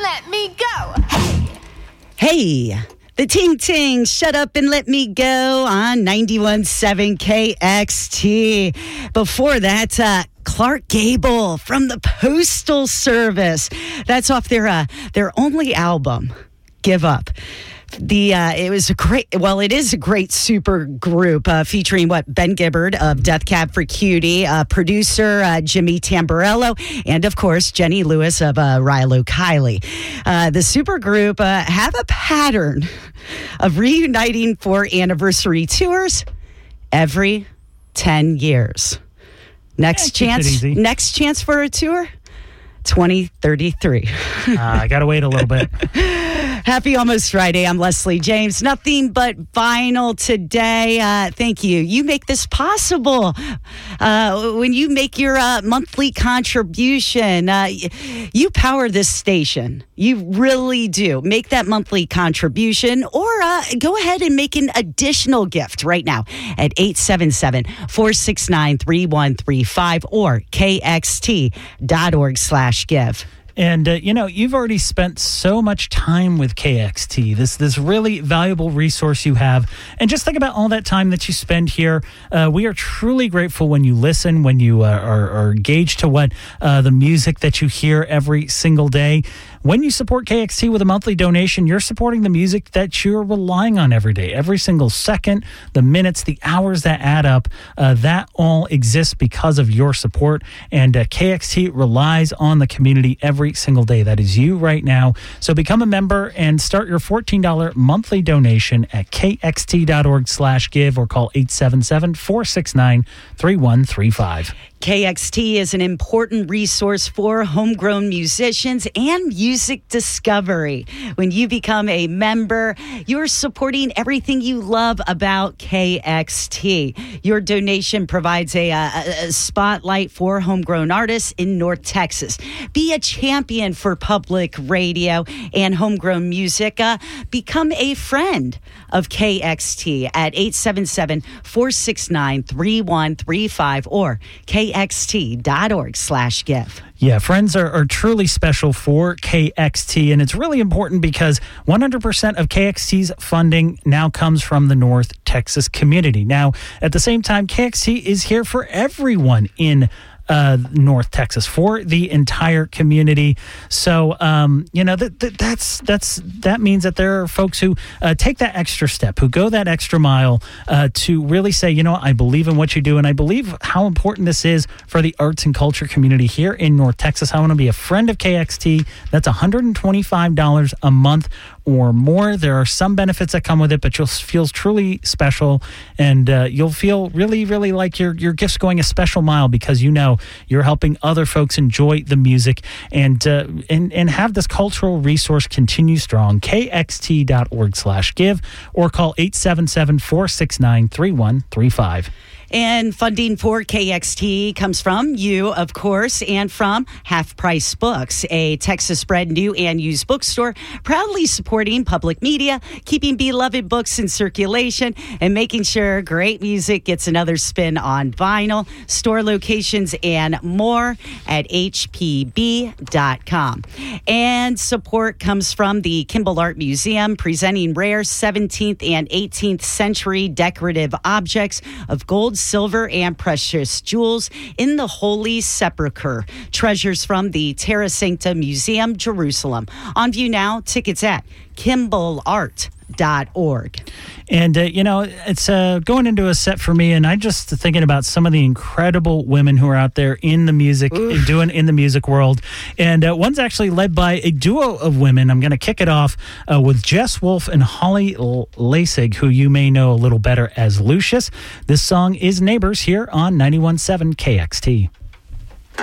let me go. Hey, the Ting Ting, shut up and let me go on 91.7 KXT. Before that, Clark Gable from the Postal Service. That's off their only album, Give Up. It is a great super group featuring Ben Gibbard of Death Cab for Cutie, producer Jimmy Tamborello, and of course Jenny Lewis of Rilo Kiley. The super group have a pattern of reuniting for anniversary tours every 10 years. Next chance for a tour, 2033. I gotta wait a little bit. Happy Almost Friday. I'm Leslie James. Nothing but vinyl today. Thank you. You make this possible. When you make your monthly contribution, you power this station. You really do. Make that monthly contribution or go ahead and make an additional gift right now at 877-469-3135 or kxt.org/give. And, you've already spent so much time with KXT, this really valuable resource you have. And just think about all that time that you spend here. We are truly grateful when you listen, when you are engaged to what the music that you hear every single day. When you support KXT with a monthly donation, you're supporting the music that you're relying on every day. Every single second, the minutes, the hours that add up, that all exists because of your support. And KXT relies on the community every single day. That is you right now. So become a member and start your $14 monthly donation at kxt.org/give or call 877-469-3135. KXT is an important resource for homegrown musicians and music discovery. When you become a member, you're supporting everything you love about KXT. Your donation provides a spotlight for homegrown artists in North Texas. Be a champion for public radio and homegrown music. Become a friend of KXT at 877-469-3135 or kxt.org/give. Yeah, friends are truly special for KXT, and it's really important because 100% of KXT's funding now comes from the North Texas community. Now, at the same time, KXT is here for everyone in North Texas, for the entire community. So that means that there are folks who take that extra step, who go that extra mile to really say, I believe in what you do, and I believe how important this is for the arts and culture community here in North Texas. I want to be a friend of KXT. That's $125 a month or more. There are some benefits that come with it, but you'll feel truly special, and you'll feel really, really like your gift's going a special mile because you're helping other folks enjoy the music and have this cultural resource continue strong. kxt.org/give or call 877-469-3135. And funding for KXT comes from you, of course, and from Half Price Books, a Texas-bred new and used bookstore proudly supporting public media, keeping beloved books in circulation, and making sure great music gets another spin on vinyl. Store locations and more at hpb.com. And support comes from the Kimball Art Museum, presenting rare 17th and 18th century decorative objects of gold, silver, and precious jewels in the Holy Sepulchre. Treasures from the Terra Sancta Museum, Jerusalem. On view now, tickets at KimballArt.org. And, it's going into a set for me, and I'm just thinking about some of the incredible women who are out there in the music, doing in the music world. And one's actually led by a duo of women. I'm going to kick it off with Jess Wolf and Holly Lasig, who you may know a little better as Lucius. This song is Neighbors here on 91.7 KXT.